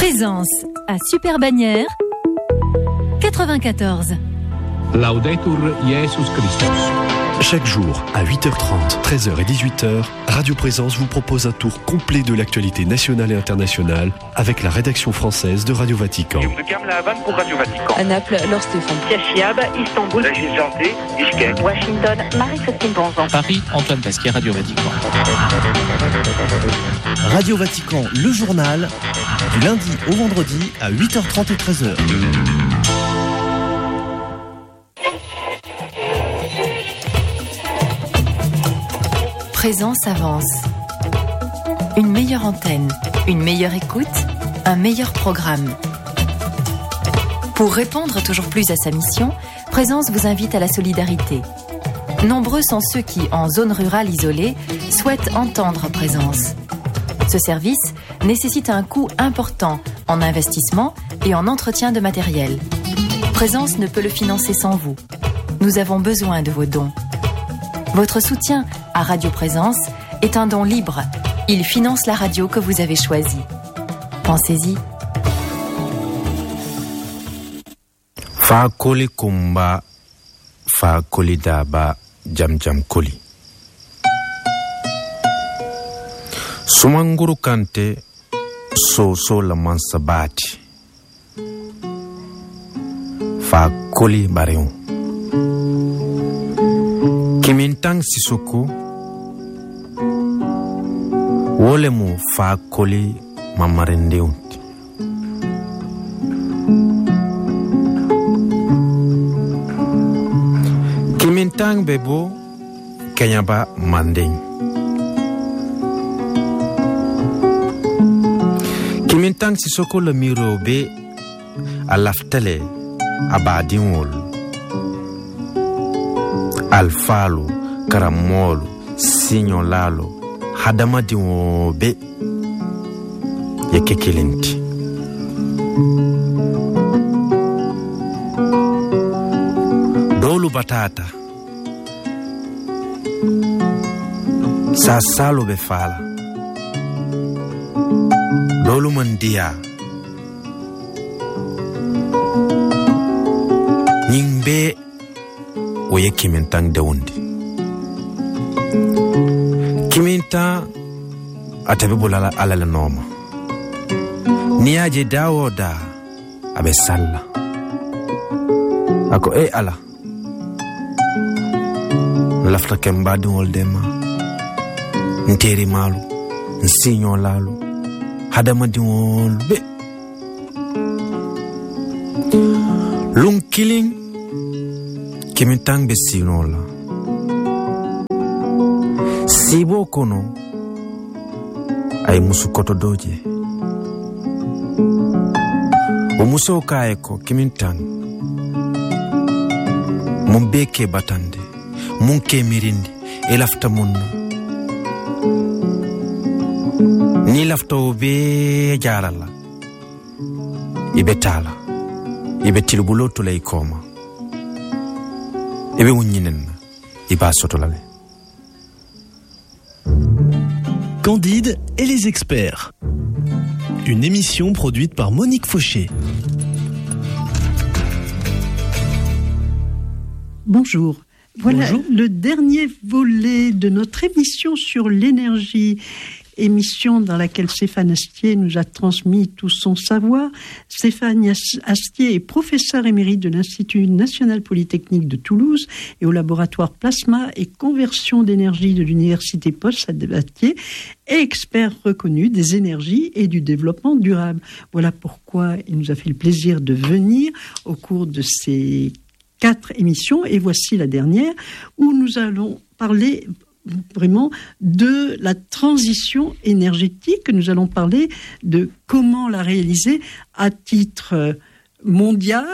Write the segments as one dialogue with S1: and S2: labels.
S1: Présence à Super Bagnères 94.
S2: Laudetur Jesus Christus.
S3: Chaque jour, à 8h30, 13h et 18h, Radio Présence vous propose un tour complet de l'actualité nationale et internationale avec la rédaction française de Radio Vatican.
S4: Pour Radio Vatican.
S5: À Naples, Laure Stéphane.
S6: Cachiab, Istanbul.
S4: Régis Janté, Bishkek.
S6: Washington, Marie-Christine Bonzan.
S7: Paris, Antoine Pasquier, Radio Vatican.
S8: Radio Vatican, le journal, du lundi au vendredi à 8h30 et 13h.
S1: Présence avance. Une meilleure antenne, une meilleure écoute, un meilleur programme. Pour répondre toujours plus à sa mission, Présence vous invite à la solidarité. Nombreux sont ceux qui, en zone rurale isolée, souhaitent entendre Présence. Ce service nécessite un coût important en investissement et en entretien de matériel. Présence ne peut le financer sans vous. Nous avons besoin de vos dons. Votre soutien à Radio Présence est un don libre. Il finance la radio que vous avez choisie. Pensez-y.
S9: Fa koli kumba, fa koli daba, jam jam koli. Sumanguru kante, so la mansabati. Fa koli bareon. Kimintang Sissoko wolemu fa koli mamarendeunti. Kimintang bebo kenyaba mandeng. Kimintang Sissoko le mirobe alaftele abadinwol. Alfalo, karamolo, signolalo, hadamadiwo be yekekelenti. Dolu batata, sasalo be fala, dolu mandia, nyingbe oye kimintang dewundi. Kiminta atabe bulala alala noma. Niaje dawoda abe salla. Ako ala. Lafta kembadi woldema. Nteri malu. Nsinyo lalu. Hadama di wolbe. Lung killing Kimintang be sinola. Sibo kono ay musu koto doje. O muso kaeko Kimintang. Mun beke batande, mun ke mirindi, e lafta munno. Ni lafta be jarala. Ibe tala. Ibe tilbuloto lay koma. Ebe wunyinen iba sotolale.
S8: Candide et les experts. Une émission produite par Monique Fauché.
S10: Bonjour. Voilà
S8: Bonjour.
S10: Le dernier volet de notre émission sur l'énergie. Émission dans laquelle Stéphane Astier nous a transmis tout son savoir. Stéphane Astier est professeur émérite de l'Institut national polytechnique de Toulouse et au laboratoire plasma et conversion d'énergie de l'Université Paul-Sabatier et expert reconnu des énergies et du développement durable. Voilà pourquoi il nous a fait le plaisir de venir au cours de ces 4 émissions, et voici la dernière où nous allons parler vraiment de la transition énergétique. Nous allons parler de comment la réaliser à titre mondial,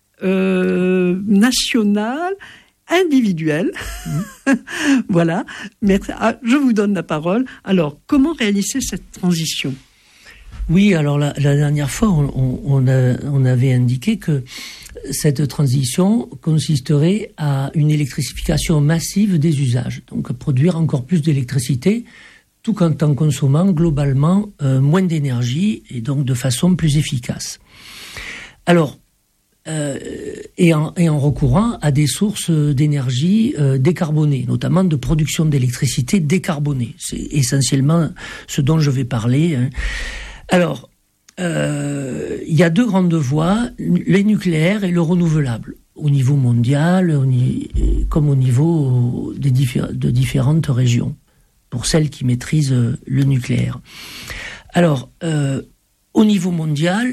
S10: national, individuel. Voilà. Mais, je vous donne la parole. Alors, comment réaliser cette transition ?
S11: Oui, alors la dernière fois, on avait indiqué que cette transition consisterait à une électrification massive des usages, donc produire encore plus d'électricité tout en consommant globalement moins d'énergie et donc de façon plus efficace. Alors, et en recourant à des sources d'énergie décarbonées, notamment de production d'électricité décarbonée. C'est essentiellement ce dont je vais parler. Hein. Alors, il y a deux grandes voies, les nucléaires et le renouvelable, au niveau mondial, comme au niveau de différentes régions, pour celles qui maîtrisent le nucléaire. Alors, au niveau mondial,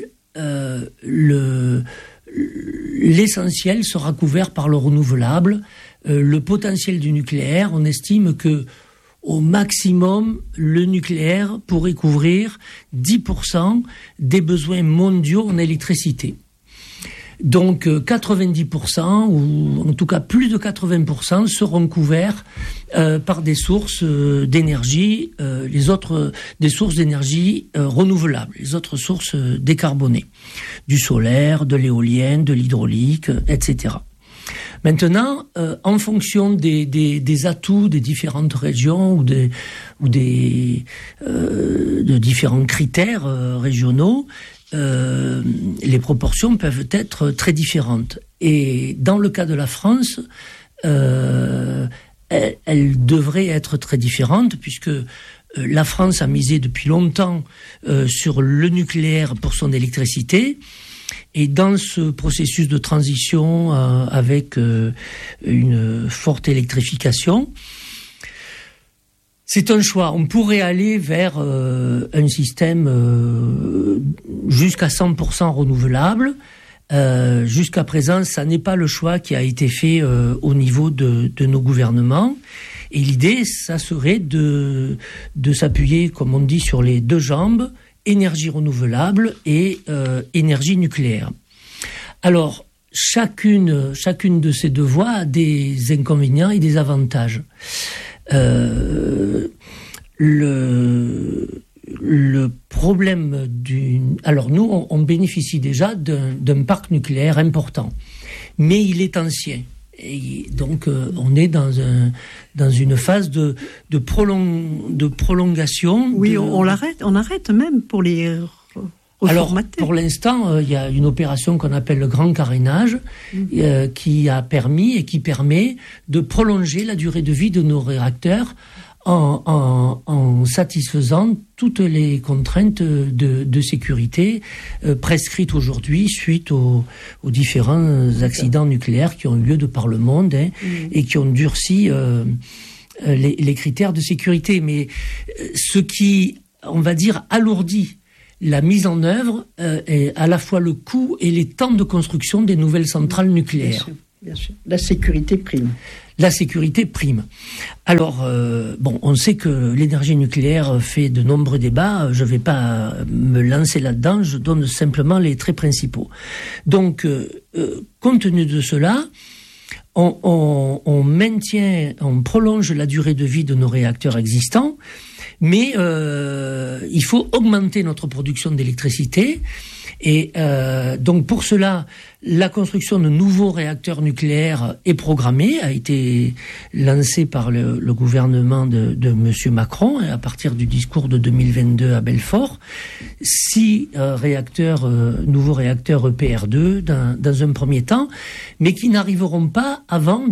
S11: l'essentiel sera couvert par le renouvelable. Le potentiel du nucléaire, on estime que au maximum, le nucléaire pourrait couvrir 10% des besoins mondiaux en électricité. Donc 90%, ou en tout cas plus de 80%, seront couverts par des sources d'énergie, des sources d'énergie renouvelables, les autres sources décarbonées, du solaire, de l'éolien, de l'hydraulique, etc. Maintenant, en fonction des atouts des différentes régions ou de différents critères régionaux, les proportions peuvent être très différentes. Et dans le cas de la France, elles devraient être très différentes puisque la France a misé depuis longtemps sur le nucléaire pour son électricité. Et dans ce processus de transition avec une forte électrification, c'est un choix. On pourrait aller vers un système jusqu'à 100% renouvelable. Jusqu'à présent, ça n'est pas le choix qui a été fait au niveau de nos gouvernements. Et l'idée, ça serait de s'appuyer, comme on dit, sur les deux jambes, énergie renouvelable et énergie nucléaire. Alors, chacune de ces deux voies a des inconvénients et des avantages. Le problème alors nous, on bénéficie déjà d'un parc nucléaire important, mais il est ancien. Et donc, on est dans une phase de prolongation.
S10: Oui, on arrête même pour les reformater.
S11: Alors, pour l'instant, il y a une opération qu'on appelle le grand carénage, qui a permis et qui permet de prolonger la durée de vie de nos réacteurs en satisfaisant toutes les contraintes de sécurité prescrites aujourd'hui suite aux différents accidents nucléaires qui ont eu lieu de par le monde et qui ont durci les critères de sécurité. Mais ce qui, on va dire, alourdit la mise en œuvre est à la fois le coût et les temps de construction des nouvelles centrales nucléaires.
S10: Bien sûr. La sécurité prime.
S11: La sécurité prime. Alors, on sait que l'énergie nucléaire fait de nombreux débats. Je ne vais pas me lancer là-dedans. Je donne simplement les traits principaux. Donc, compte tenu de cela, on prolonge la durée de vie de nos réacteurs existants, mais il faut augmenter notre production d'électricité. Et donc pour cela, la construction de nouveaux réacteurs nucléaires est programmée, a été lancée par le gouvernement de Monsieur Macron à partir du discours de 2022 à Belfort. 6 nouveaux réacteurs EPR2 dans un premier temps, mais qui n'arriveront pas avant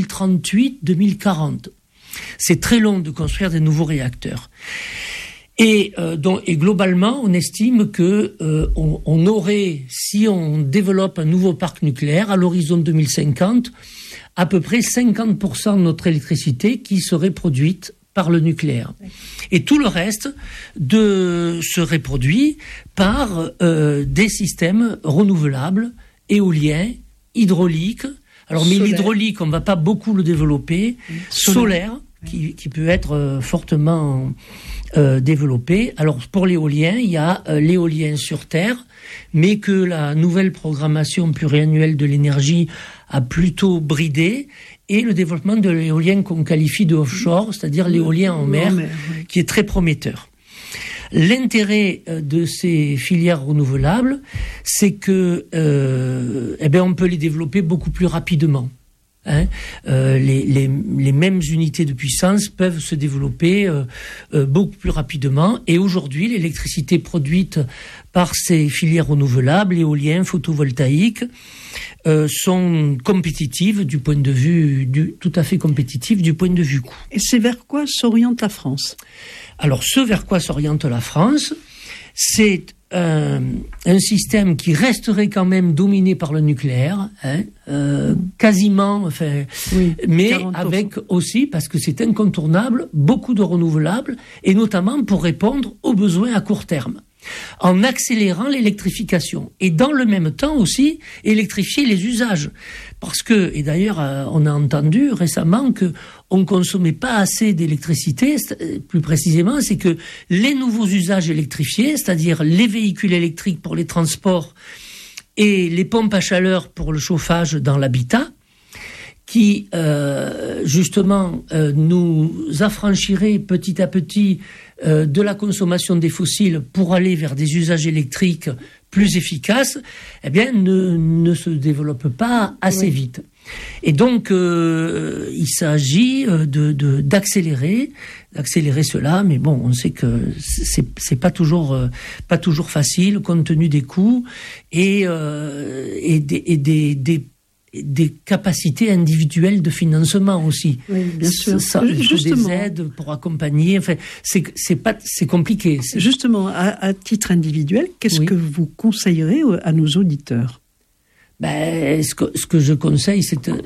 S11: 2038-2040. C'est très long de construire des nouveaux réacteurs. Et globalement, on estime que on aurait, si on développe un nouveau parc nucléaire à l'horizon 2050, à peu près 50% de notre électricité qui serait produite par le nucléaire. Et tout le reste serait produit par des systèmes renouvelables, éoliens, hydrauliques. Alors, mais l'hydraulique, on ne va pas beaucoup le développer. Solaire, qui peut être fortement développé. Alors pour l'éolien, il y a l'éolien sur terre, mais que la nouvelle programmation pluriannuelle de l'énergie a plutôt bridé, et le développement de l'éolien qu'on qualifie de offshore, c'est-à-dire l'éolien en mer, qui est très prometteur. L'intérêt de ces filières renouvelables, c'est que on peut les développer beaucoup plus rapidement. Les mêmes unités de puissance peuvent se développer beaucoup plus rapidement. Et aujourd'hui, l'électricité produite par ces filières renouvelables, éoliennes, photovoltaïques, sont compétitives du point de vue tout à fait compétitives du point de vue coût.
S10: Et c'est vers quoi s'oriente la France ?
S11: Alors, ce vers quoi s'oriente la France, c'est un système qui resterait quand même dominé par le nucléaire, quasiment, enfin, oui, mais 40%. Avec aussi, parce que c'est incontournable, beaucoup de renouvelables, et notamment pour répondre aux besoins à court terme, en accélérant l'électrification. Et dans le même temps aussi, électrifier les usages. Parce que, et d'ailleurs, on a entendu récemment que on consommait pas assez d'électricité. Plus précisément, c'est que les nouveaux usages électrifiés, c'est-à-dire les véhicules électriques pour les transports et les pompes à chaleur pour le chauffage dans l'habitat, qui justement nous affranchirait petit à petit de la consommation des fossiles pour aller vers des usages électriques plus efficaces, eh bien ne se développe pas assez vite. Et donc il s'agit d'accélérer cela, mais bon, on sait que c'est pas toujours facile compte tenu des coûts et des capacités individuelles de financement aussi.
S10: Oui, bien sûr.
S11: Ça, il faut des aides pour accompagner. Enfin, c'est compliqué.
S10: Justement, à titre individuel, qu'est-ce que vous conseillerez à nos auditeurs ?
S11: Ce que je conseille,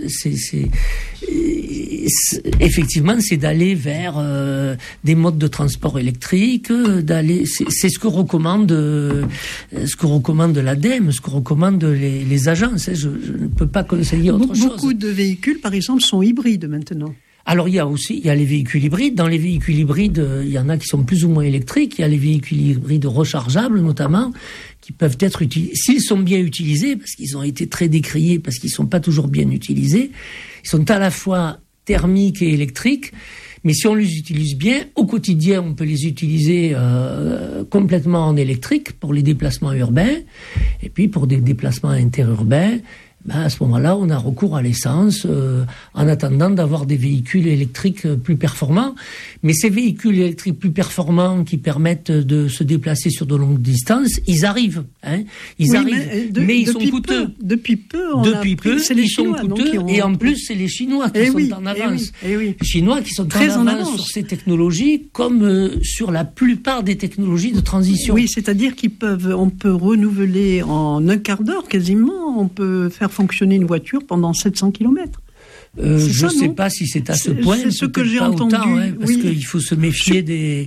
S11: effectivement, c'est d'aller vers des modes de transport électrique, c'est ce que recommande l'ADEME, ce que recommandent les agences. Je ne peux pas conseiller autre chose.
S10: Beaucoup de véhicules, par exemple, sont hybrides maintenant.
S11: Alors il y a les véhicules hybrides. Dans les véhicules hybrides, il y en a qui sont plus ou moins électriques. Il y a les véhicules hybrides rechargeables notamment, qui peuvent être utilisés, s'ils sont bien utilisés, parce qu'ils ont été très décriés, parce qu'ils sont pas toujours bien utilisés. Ils sont à la fois thermiques et électriques, mais si on les utilise bien, au quotidien, on peut les utiliser complètement en électrique pour les déplacements urbains, et puis pour des déplacements interurbains, à ce moment-là, on a recours à l'essence en attendant d'avoir des véhicules électriques plus performants. Mais ces véhicules électriques plus performants qui permettent de se déplacer sur de longues distances, ils arrivent. Ils arrivent, mais ils sont coûteux.
S10: Depuis peu,
S11: c'est les Chinois, sont coûteux. Et en plus, c'est les Chinois qui sont en avance. Les Chinois qui sont très en avance sur ces technologies, comme sur la plupart des technologies de transition.
S10: Oui, c'est-à-dire on peut renouveler en un quart d'heure quasiment. On peut faire fonctionner une voiture pendant 700 km.
S11: Je ne sais pas si c'est à ce point.
S10: C'est ce que j'ai entendu.
S11: Parce qu'il faut se méfier des...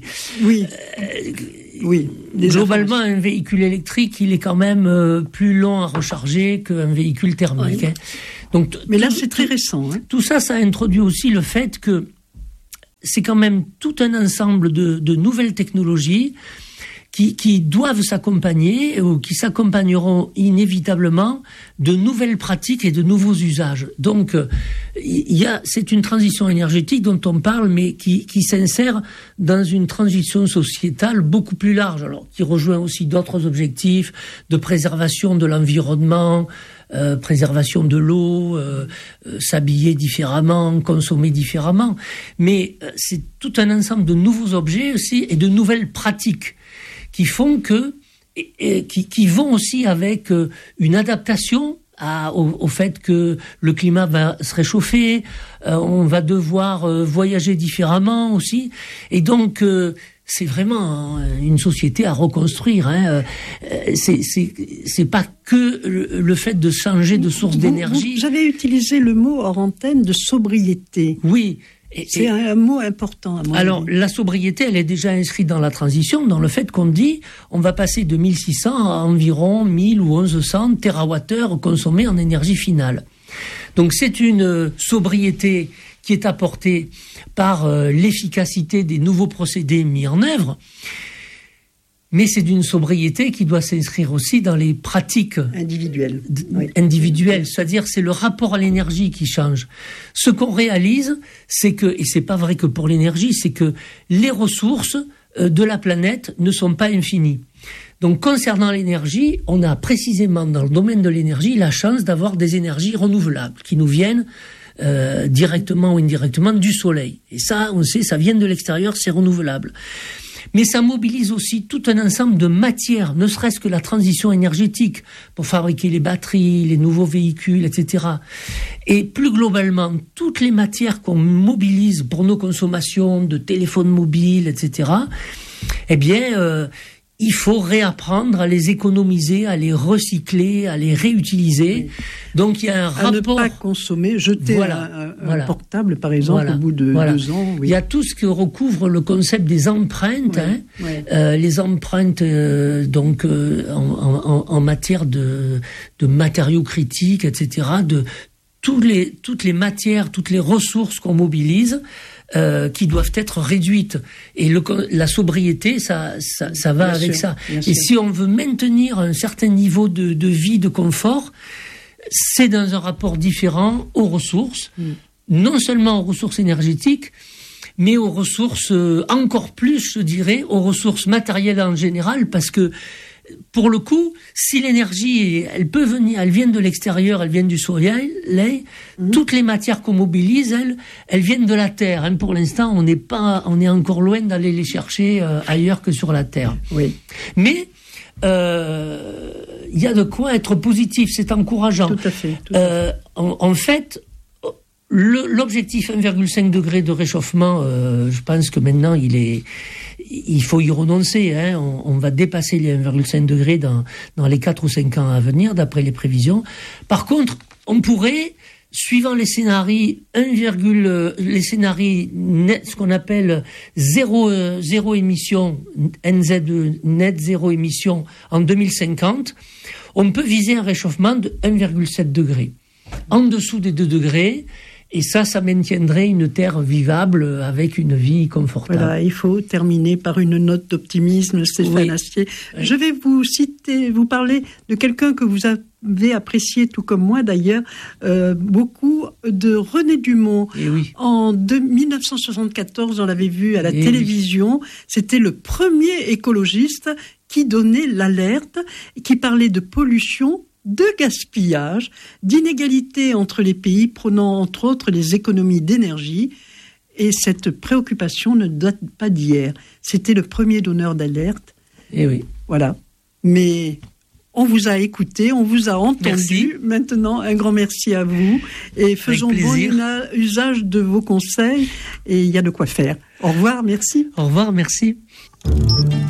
S10: Oui.
S11: Globalement, un véhicule électrique, il est quand même plus long à recharger qu'un véhicule thermique.
S10: Oui. Donc, mais là, c'est très récent.
S11: Tout ça introduit aussi le fait que c'est quand même tout un ensemble de nouvelles technologies qui doivent s'accompagner ou qui s'accompagneront inévitablement de nouvelles pratiques et de nouveaux usages. Donc, c'est une transition énergétique dont on parle, mais qui s'insère dans une transition sociétale beaucoup plus large, alors qui rejoint aussi d'autres objectifs de préservation de l'environnement, préservation de l'eau, s'habiller différemment, consommer différemment. Mais c'est tout un ensemble de nouveaux objets aussi et de nouvelles pratiques qui font qui vont aussi avec une adaptation au fait que le climat va se réchauffer, on va devoir voyager différemment aussi, et donc c'est vraiment une société à reconstruire. C'est pas que le fait de changer de source d'énergie.
S10: Vous avez utilisé le mot hors antenne de sobriété.
S11: Oui.
S10: C'est un mot important à mon avis.
S11: Alors, la sobriété, elle est déjà inscrite dans la transition, dans le fait qu'on dit on va passer de 1600 à environ 1000 ou 1100 TWh consommés en énergie finale. Donc, c'est une sobriété qui est apportée par l'efficacité des nouveaux procédés mis en œuvre. Mais c'est d'une sobriété qui doit s'inscrire aussi dans les pratiques individuelles, c'est-à-dire c'est le rapport à l'énergie qui change. Ce qu'on réalise, c'est que, et c'est pas vrai que pour l'énergie, c'est que les ressources de la planète ne sont pas infinies. Donc concernant l'énergie, on a précisément dans le domaine de l'énergie la chance d'avoir des énergies renouvelables qui nous viennent directement ou indirectement du soleil. Et ça, on sait, ça vient de l'extérieur, c'est renouvelable. Mais ça mobilise aussi tout un ensemble de matières, ne serait-ce que la transition énergétique pour fabriquer les batteries, les nouveaux véhicules, etc. Et plus globalement, toutes les matières qu'on mobilise pour nos consommations de téléphones mobiles, etc., eh bien, il faut réapprendre à les économiser, à les recycler, à les réutiliser. Oui. Donc il y a un rapport...
S10: À ne pas consommer, jeter un portable, par exemple, au bout de 2 ans. Oui.
S11: Il y a tout ce que recouvre le concept des empreintes, les empreintes en matière de matériaux critiques, etc., de toutes les matières, toutes les ressources qu'on mobilise, qui doivent être réduites. Et la sobriété, ça va bien avec sûr, ça. Et si on veut maintenir un certain niveau de vie, de confort, c'est dans un rapport différent aux ressources, non seulement aux ressources énergétiques, mais aux ressources, encore plus, je dirais, aux ressources matérielles en général, parce que pour le coup, si l'énergie, elle peut venir, elle vient de l'extérieur, elle vient du soleil, toutes les matières qu'on mobilise, elles viennent de la terre. Hein. Pour l'instant, on est encore loin d'aller les chercher ailleurs que sur la terre.
S10: Oui.
S11: Mais il y a de quoi être positif, c'est encourageant.
S10: Tout à fait.
S11: En fait, l'objectif 1,5 degré de réchauffement, je pense que maintenant il faut y renoncer. Hein. On va dépasser les 1,5 degrés dans les 4 ou 5 ans à venir, d'après les prévisions. Par contre, on pourrait, suivant les scénarios, ce qu'on appelle zéro émission, NZ2, net zéro émission en 2050, on peut viser un réchauffement de 1,7 degré. En dessous des 2 degrés, et ça maintiendrait une terre vivable avec une vie confortable.
S10: Voilà, il faut terminer par une note d'optimisme, Stéphane Astier. Oui. Je vais vous parler de quelqu'un que vous avez apprécié, tout comme moi d'ailleurs, beaucoup, de René Dumont. En 1974, on l'avait vu à la télévision. C'était le premier écologiste qui donnait l'alerte, qui parlait de pollution, de gaspillage, d'inégalité entre les pays, prenant entre autres les économies d'énergie. Et cette préoccupation ne date pas d'hier. C'était le premier donneur d'alerte.
S11: Et oui.
S10: Voilà. Mais on vous a écouté, on vous a entendu.
S11: Merci.
S10: Maintenant, un grand merci à vous. Et faisons bon usage de vos conseils. Et il y a de quoi faire. Au revoir, merci.
S11: Au revoir, merci.